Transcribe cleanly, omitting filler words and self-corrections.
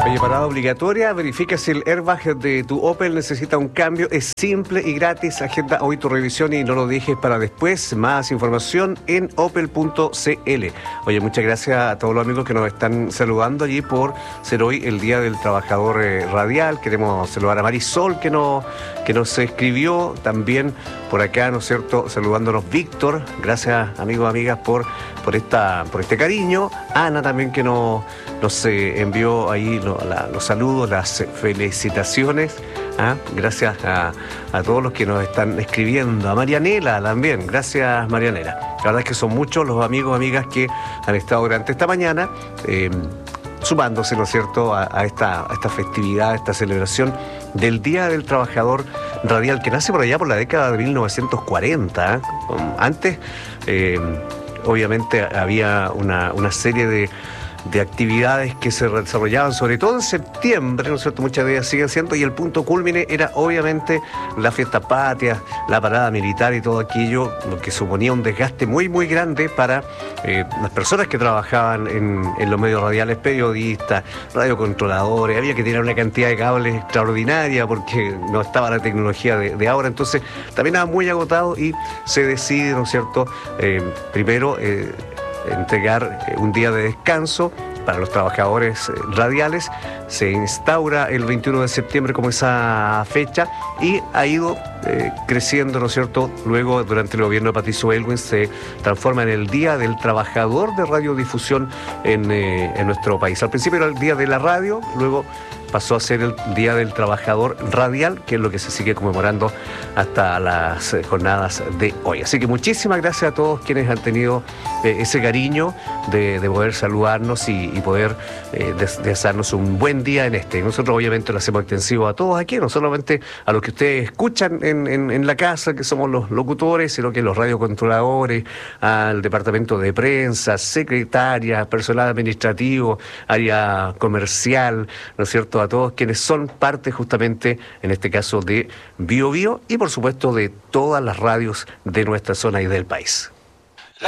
Oye, parada obligatoria, verifica si el airbag de tu Opel necesita un cambio. Es simple y gratis. Agenda hoy tu revisión y no lo dejes para después. Más información en opel.cl. Oye, muchas gracias a todos los amigos que nos están saludando allí por ser hoy el Día del Trabajador Radial. Queremos saludar a Marisol que nos escribió también por acá, ¿no es cierto? Saludándonos Víctor. Gracias, amigos, amigas, por este cariño. Ana también que nos envió ahí los saludos, las felicitaciones. Gracias a todos los que nos están escribiendo. A Marianela también, gracias Marianela. La verdad es que son muchos los amigos, amigas que han estado durante esta mañana sumándose, ¿no es cierto?, a esta festividad, a esta celebración del Día del Trabajador Radial, que nace por allá por la década de 1940. Antes, obviamente, había una serie de actividades que se desarrollaban sobre todo en septiembre, ¿no es cierto? Muchas de ellas siguen siendo, y el punto cúlmine era obviamente la fiesta patria, la parada militar y todo aquello, lo que suponía un desgaste muy muy grande para las personas que trabajaban en los medios radiales, periodistas, radiocontroladores. Había que tener una cantidad de cables extraordinaria porque no estaba la tecnología de ahora, entonces también era muy agotado y se decide, ¿no es cierto?, primero entregar un día de descanso para los trabajadores radiales. Se instaura el 21 de septiembre como esa fecha y ha ido creciendo, ¿no es cierto? Luego, durante el gobierno de Patricio Aylwin, se transforma en el Día del Trabajador de Radiodifusión en nuestro país. Al principio era el Día de la Radio, luego pasó a ser el Día del Trabajador Radial, que es lo que se sigue conmemorando hasta las jornadas de hoy. Así que muchísimas gracias a todos quienes han tenido ese cariño de poder saludarnos y poder desearnos un buen día en este. Nosotros obviamente lo hacemos extensivo a todos aquí, no solamente a los que ustedes escuchan en la casa, que somos los locutores, sino que los radiocontroladores, al departamento de prensa, secretarias, personal administrativo, área comercial, ¿no es cierto?, a todos quienes son parte justamente, en este caso, de Bio Bio y por supuesto de todas las radios de nuestra zona y del país.